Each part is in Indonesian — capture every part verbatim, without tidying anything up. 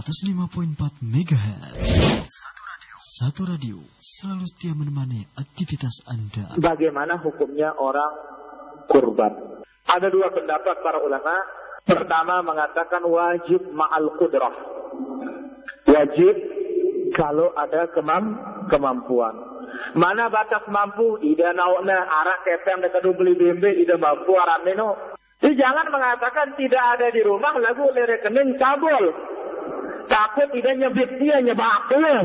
seratus lima koma empat megahertz. Satu radio. Satu radio selalu setia menemani aktivitas Anda. Bagaimana hukumnya orang kurban? Ada dua pendapat para ulama. Pertama mengatakan wajib ma'al qudrah. Wajib kalau ada kemam kemampuan. Mana batas mampu? Ida naukna arak keteng dekat beli bembe ida mampu arak meno. Jadi jangan mengatakan tidak ada di rumah lagu oleh rekening cabul. Takut tidak nyebit dia nyebaknya.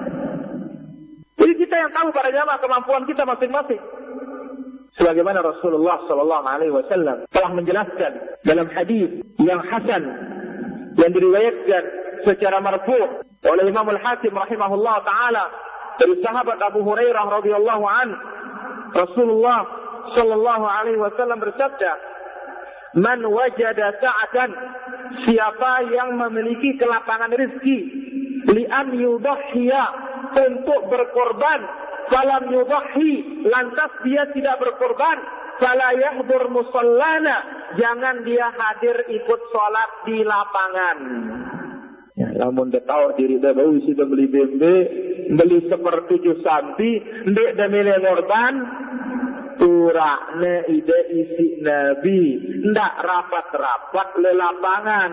Jadi kita yang tahu para jamaah kemampuan kita masing-masing. Sebagaimana Rasulullah Sallallahu Alaihi Wasallam telah menjelaskan dalam hadis yang hasan yang diriwayatkan secara marfu' oleh Imam Al-Hakim rahimahullah taala dari sahabat Abu Hurairah radhiyallahu an, Rasulullah Sallallahu Alaihi Wasallam bersabda, "Man wajada sa'atan, siapa yang memiliki kelapangan rezeki, li'an yudhhiya, untuk berkorban, falam yudhhi, lantas dia tidak berkorban, fala yahdur musallana, jangan dia hadir ikut sholat di lapangan." Ya, namun dia tahu diri dia baru sudah beli bembe, beli sepertujuh sampi, ndek dah milih korban, turakne ide isi Nabi, ndak rapat-rapat le lapangan.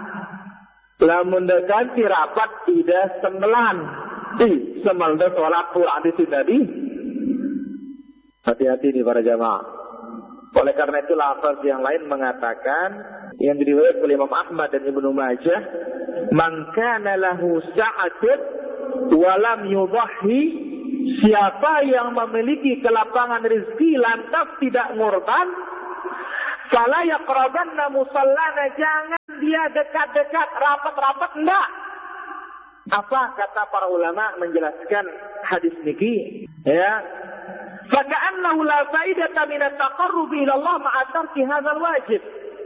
Lamun dah ganti rapat ide sembilan, di semalda sholat Quran di Nabi. Hati-hati nih para jamaah. Oleh karena itu lafaz yang lain mengatakan yang diriwayatkan oleh Imam Ahmad dan Ibnu Majah, man kana lahu sa'atun wa lam yudhhi, siapa yang memiliki kelapangan rezeki lantas tidak ngorban, fala yaqrabanna musallana, jangan dia dekat-dekat rapat-rapat, enggak. Apa kata para ulama menjelaskan hadis niki? Ya, faka'annahu la fa'idata min at-taqarrub ila Allah ma'a tarki hadzal wajib.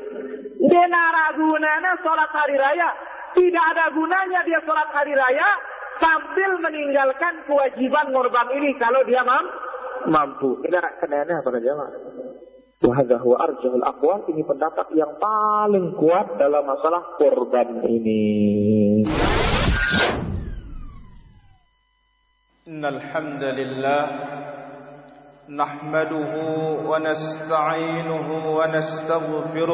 Denara gunanya salat hari raya, tidak ada gunanya dia salat hari raya sambil meninggalkan kewajiban korban ini kalau dia mampu. Tidak kenanya para jamaah. Wa hadza huwa arjahul aqwal, ini pendapat yang paling kuat dalam masalah korban ini. Innal hamdalillah nahmaduhu wa nasta'inuhu wa nastaghfiruh